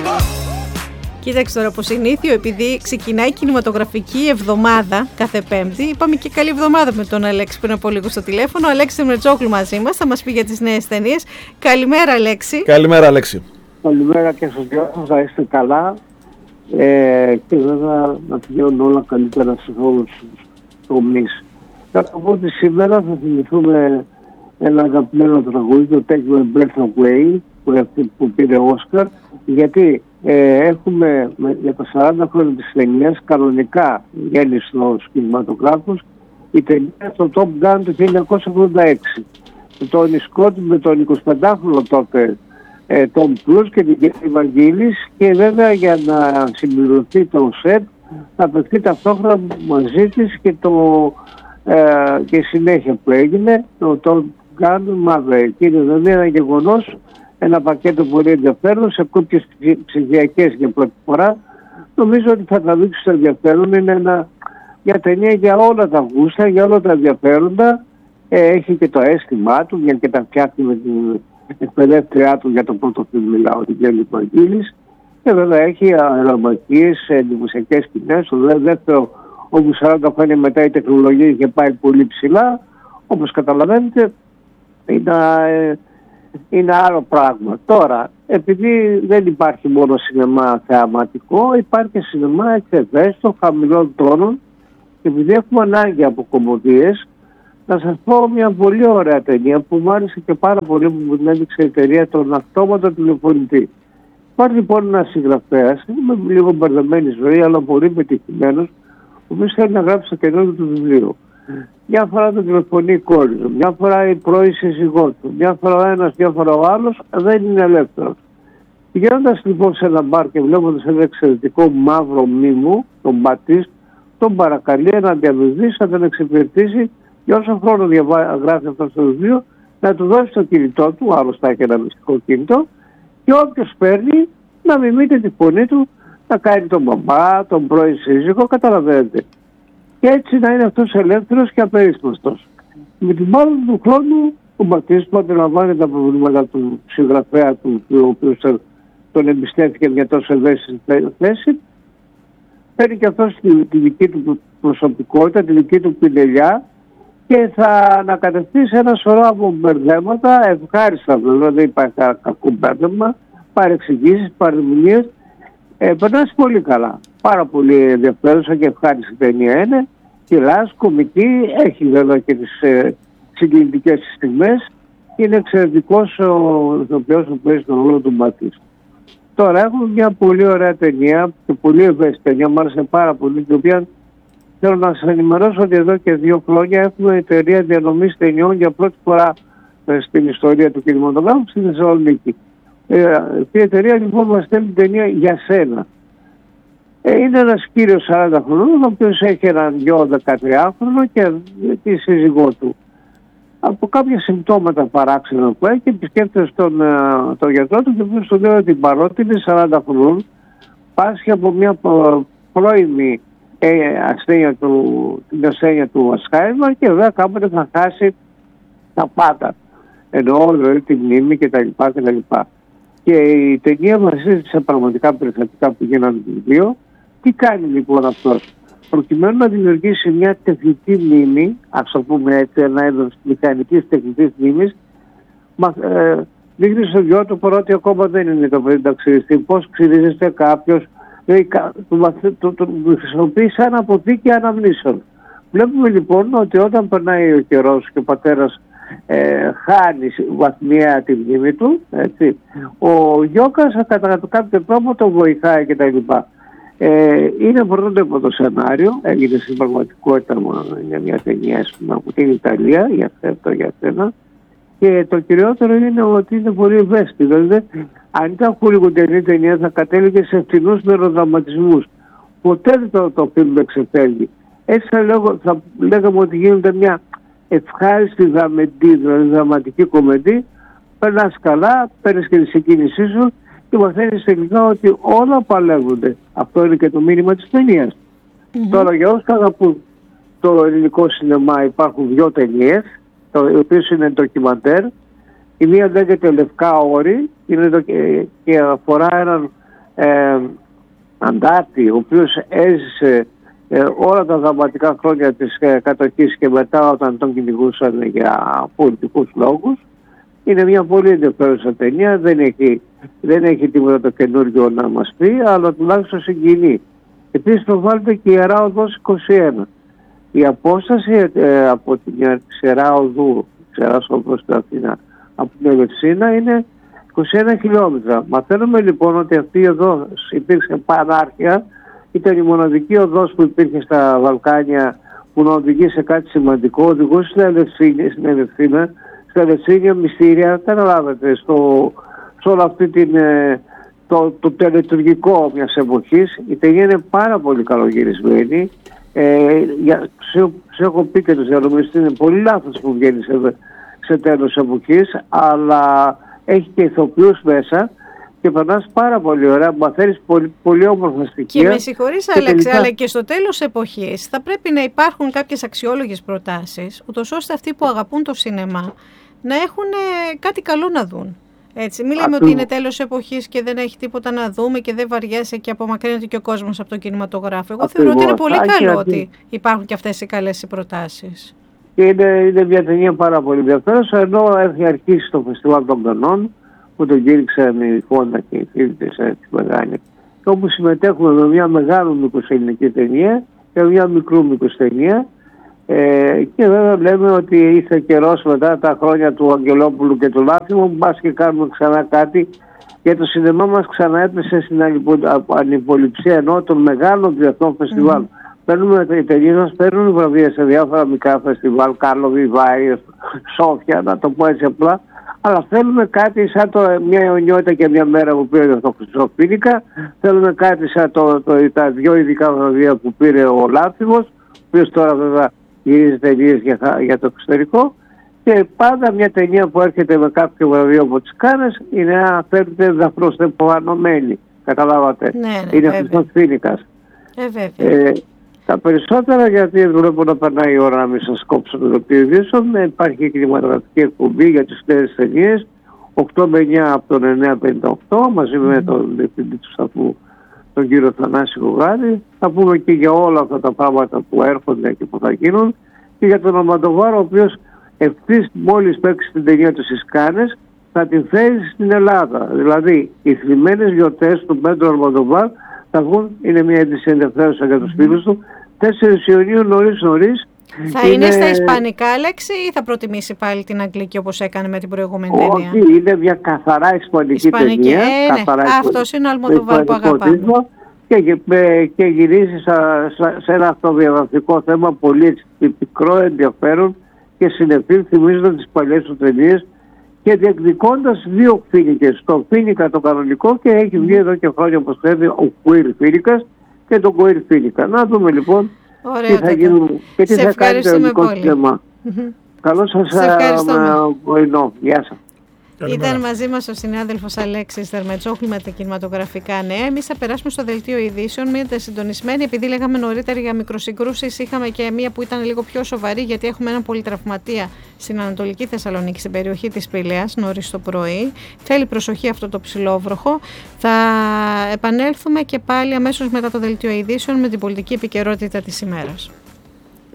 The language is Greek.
Κοίταξε τώρα, από συνήθιο, επειδή ξεκινάει η κινηματογραφική εβδομάδα κάθε Πέμπτη, είπαμε και καλή εβδομάδα με τον Αλέξη πριν από λίγο στο τηλέφωνο. Ο Αλέξης Μερτζόγλου μαζί μας, θα μας πει για τις νέες ταινίες. Καλημέρα, Αλέξη. Καλημέρα, Αλέξη. Καλημέρα και στους δυο σας, να είστε καλά και βέβαια να πηγαίνουν όλα καλύτερα σε όλους τους τομείς. Θα πω ότι σήμερα θα θυμηθούμε ένα αγαπημένο τραγούδι, το Take My Breath Away, που πήρε Όσκαρ, γιατί έχουμε για τα 40 χρόνια της ταινίας κανονικά γέννησε στους κινηματογράφους η ταινία στο Top Gun του 1986. Με τον Scott, με τον 25χρονο τότε Tom Cruise και την Kelly Vangelis, και βέβαια για να συμπληρωθεί το σετ θα παιχτεί ταυτόχρονα μαζί της και η συνέχεια που έγινε το Top Gun Maverick. Και είναι δηλαδή ένα γεγονός, ένα πακέτο πολύ ενδιαφέρον σε κόπιες ψηφιακές για πρώτη φορά. Νομίζω ότι θα τραβήξει το ενδιαφέρον. Είναι μια ταινία για όλα τα γούστα, για όλα τα ενδιαφέροντα. Έχει και το αίσθημά του, για και τα φτιάχνει με την εκπαιδεύτριά του, για το πρώτο φιλμ μιλάω, την Kelly Vangelis. Και βέβαια έχει αερομαχίες, εντυπωσιακές σκηνές. Το δεύτερο, όπου 40 χρόνια μετά η τεχνολογία είχε πάει πολύ ψηλά, όπως καταλαβαίνετε, είναι άλλο πράγμα. Τώρα, επειδή δεν υπάρχει μόνο σινεμά θεαματικό, υπάρχει και σινεμά εξευαίσθητο, χαμηλών τόνων, και επειδή έχουμε ανάγκη από κομμωδίες, να σας πω μια πολύ ωραία ταινία που μου άρεσε και πάρα πολύ, που μου την έδειξε η εταιρεία, τον Αυτόματο Τηλεφωνητή. Υπάρχει λοιπόν ένας συγγραφέας, είμαι λίγο μπερδεμένη ζωή, αλλά πολύ πετυχημένος, ο οποίος θέλει να γράψει το καινούργιο του βιβλίο. Μια φορά τον τηλεφωνεί η κόρη του, μια φορά η πρώην σύζυγό του, μια φορά ο ένας, μια φορά ο άλλος, δεν είναι ελεύθερος. Πηγαίνοντας λοιπόν σε ένα μπαρ και βλέποντας ένα εξαιρετικό μαύρο μήμο, τον Μπατίστ, τον παρακαλεί να διαβεβαιώσει, να τον εξυπηρετήσει για όσο χρόνο γράφει αυτό το βιβλίο, να του δώσει το κινητό του, άλλωστε έχει ένα μυστικό κινητό, και όποιος παίρνει να μιμείται τη φωνή του, να κάνει τον μπαμπά, τον πρώην σύζυγο, καταλαβαίνετε. Και έτσι να είναι αυτός ελεύθερος και απερίσπαστος. Με την πάλη του χρόνου, ο Μπατίστ που αντιλαμβάνει τα προβλήματα του συγγραφέα του, ο οποίος τον εμπιστεύτηκε μια τόσο ευαίσθητη θέση, παίρνει και αυτός τη δική του προσωπικότητα, τη δική του πινελιά, και θα ανακατευτεί σε ένα σωρό από μπερδέματα, ευχάριστα βέβαια, δεν υπάρχει κακό μπέρδεμα, παρεξηγήσεις, παρεμηνίες. Περνάς πολύ καλά. Πάρα πολύ ενδιαφέρουσα και ευχάριστη ταινία είναι. Κυλάς, κομική, έχει βέβαια και τις συγκινητικές στιγμές. Είναι εξαιρετικός ο ηθοποιός που παίζει τον ρόλο του Μπατίστ. Τώρα έχουμε μια πολύ ωραία ταινία και πολύ ευαίσθητη ταινία, μου άρεσε πάρα πολύ, την οποία θέλω να σας ενημερώσω ότι εδώ και 2 χρόνια έχουμε εταιρεία διανομής ταινιών για πρώτη φορά στην ιστορία του κινηματογράφου στη Θεσσαλονίκη. Αυτή η εταιρεία λοιπόν μας στέλνει την ταινία «Για σένα». Είναι ένας κύριος 40 χρονών, ο οποίος έχει έναν γιο 13χρονο και τη σύζυγό του. Από κάποια συμπτώματα παράξενα που έχει, επισκέφτεται τον γιατρό του και αυτός του λέει ότι παρότι είναι 40 χρονών, πάσχει από μια πρώιμη ασθένεια την ασθένεια του Αλτσχάιμερ, και βέβαια κάποτε θα χάσει τα πάντα. Εννοώ δηλαδή τη μνήμη κτλ. Και η ταινία βασίζεται σε πραγματικά περιστατικά που γίνανε το βιβλίο. Τι κάνει λοιπόν αυτός? Προκειμένου να δημιουργήσει μια τεχνητή μνήμη, ας το πούμε έτσι, ένα είδος μηχανικής τεχνητής μνήμης, δείχνει στο γιο του, παρότι ακόμα δεν είναι το παιδί να ξυριστεί, πώς ξυρίζεται κάποιος, το χρησιμοποιεί σαν αποθήκη αναμνήσεων. Βλέπουμε λοιπόν ότι όταν περνάει ο καιρός και ο πατέρας χάνει βαθμιαία τη μνήμη του, έτσι, ο Γιώκας κατά κάποιο τρόπο το βοηθάει κτλ. Είναι πρωτότυπο το σενάριο, έγινε στην πραγματικότητα για μια ταινία από την Ιταλία, για σένα. Και το κυριότερο είναι ότι είναι πολύ ευαίσθητη. Δηλαδή, αν ήταν χορηγουτερή ταινία, θα κατέληγε σε φθηνούς μεροδραματισμούς. Ποτέ δεν το φιλμ εξεφεύγει. Έτσι θα λέγαμε ότι γίνεται μια ευχάριστη δραματική κομμεντή. Περνάς καλά, παίρνεις και τη συγκίνησή σου και μαθαίνεις τελικά ότι όλα παλεύονται. Αυτό είναι και το μήνυμα της ταινίας. Τώρα για όσους αγαπούν το ελληνικό σινεμά, υπάρχουν 2 ταινίες, οι οποίες είναι ντοκιμαντέρ. Η μία λέγεται Λευκά Όρη και αφορά έναν αντάρτη, ο οποίος έζησε όλα τα δραματικά χρόνια της κατοχής και μετά όταν τον κυνηγούσαν για πολιτικούς λόγους. Είναι μια πολύ ενδιαφέρουσα ταινία, δεν έχει τίποτα το καινούργιο να μας πει, αλλά τουλάχιστον συγκινεί. Επίσης προβάλλεται και η Ιερά Οδός 21. Η απόσταση από την Ιερά Οδού, Ιεράς Οδός στην Αθήνα, από την Ελευσίνα είναι 21 χιλιόμετρα. Μαθαίνουμε λοιπόν ότι αυτή η οδός υπήρξε πανάρχια, ήταν η μοναδική οδός που υπήρχε στα Βαλκάνια που να οδηγεί σε κάτι σημαντικό. Οδηγούσε στην Ελευσίνια μυστήρια, καταλάβετε, σε όλο αυτή το τελετουργικό μιας εποχής. Η ταινία είναι πάρα πολύ καλογυρισμένη. Σε έχω πει και τους διανομιστές, είναι πολύ λάθος που βγαίνει σε τέλος εποχής, αλλά έχει και ηθοποιούς μέσα και περνάς πάρα πολύ ωραία, μαθαίνεις πολύ όμορφα στοιχεία. Και με συγχωρείς Αλέξη, αλλά και στο τέλος εποχής θα πρέπει να υπάρχουν κάποιες αξιόλογες προτάσεις, ούτως ώστε αυτοί που αγαπούν το σινεμά να έχουν κάτι καλό να δουν. Έτσι, μην λέμε ότι είναι τέλος εποχής και δεν έχει τίποτα να δούμε και δεν βαριέσαι και απομακρύνεται και ο κόσμος από τον κινηματογράφο. Εγώ θεωρώ ότι είναι πολύ καλό ότι υπάρχουν και αυτές οι καλές προτάσεις. Και είναι μια ταινία πάρα πολύ ενδιαφέρουσα, ενώ έχει αρχίσει το Φεστιβάλ των Κανών που τον κήρυξαν η Φόντα και οι φίλοι της Μεγάλη. Και όπου συμμετέχουμε με μια μεγάλου μήκους ελληνική ταινία και μια μικρού μήκους ταινία. Και βέβαια λέμε ότι ήρθε καιρός μετά τα χρόνια του Αγγελόπουλου και του Λάθιμου, μπας και κάνουμε ξανά κάτι, γιατί το σινεμά μας ξανά έπεσε στην ανυποληψία ενώ των μεγάλων διεθνών φεστιβάλ. Οι ταινίες μας παίρνουν βραβεία σε διάφορα μικρά φεστιβάλ, Κάρλοβι, Βάη, Σόφια, να το πω έτσι απλά, αλλά θέλουμε κάτι σαν μια αιωνιότητα και μια μέρα που πήρε το Χριστοφίνικα, θέλουμε κάτι σαν τα δυο ειδικά βραβεία που πήρε ο Λάθιμος, ο οποίος τώρα βέβαια γυρίζει ταινίες για το εξωτερικό, και πάντα μια ταινία που έρχεται με κάποιο βραβείο από τις Κάνες είναι, αν θέλετε, δαφροστεποανωμένη. Καταλάβατε. Ναι, είναι Χριστοφίνικας. Βέβαια. Τα περισσότερα, γιατί βλέπω να περνάει η ώρα να μην σας κόψω το δελτίο ειδήσεων, υπάρχει κινηματογραφική εκπομπή για τις νέες ταινίες 8 με 9 από τον 958 μαζί με τον διευθυντή του σταθμού, τον κύριο Θανάση Γουγάδη. Θα πούμε και για όλα αυτά τα πράγματα που έρχονται και που θα γίνουν, και για τον Αλμοντοβάρ, ο οποίος ευθύς μόλις παίξει την ταινία του στις Κάνες θα την φέρει στην Ελλάδα. Δηλαδή οι θλιμμένες γιορτές του Πέντρο Αλμοντοβάρ θα βγουν, είναι μια είδηση ενδιαφέρουσα για τους φίλους του, 4 Ιουνίου νωρίς. Θα είναι στα ισπανικά, Αλέξη, ή θα προτιμήσει πάλι την αγγλική όπως έκανε με την προηγούμενη ταινία? Όχι, είναι μια καθαρά ισπανική ταινία. Ναι. Αυτός είναι ο Αλμοντοβάρ που αγαπάμε. Και γυρίζει σε ένα αυτοβιογραφικό θέμα πολύ πικρό, ενδιαφέρον και συνεπή, θυμίζοντας τις παλιές του ταινίες και διεκδικώντας δύο φοίνικες. Το φοίνικα το κανονικό, και έχει βγει εδώ και χρόνια, όπως ξέρετε, ο queer φοίνικας και το queer φοίνικα. Να δούμε λοιπόν τι θα γίνει και τι θα κάνει το ελληνικό σινεμά. Καλό σας πρωινό. Γεια σας. Ήταν μαζί μας ο συνάδελφος Αλέξης Δερμετζόγλου με τα κινηματογραφικά νέα. Εμείς θα περάσουμε στο δελτίο ειδήσεων. Μείνετε συντονισμένοι. Επειδή λέγαμε νωρίτερα για μικροσυγκρούσεις, είχαμε και μία που ήταν λίγο πιο σοβαρή, γιατί έχουμε έναν πολυτραυματία στην Ανατολική Θεσσαλονίκη, στην περιοχή της Πηλαίας, νωρίς το πρωί. Θέλει προσοχή αυτό το ψηλόβροχο. Θα επανέλθουμε και πάλι αμέσως μετά το δελτίο ειδήσεων με την πολιτική επικαιρότητα της ημέρας.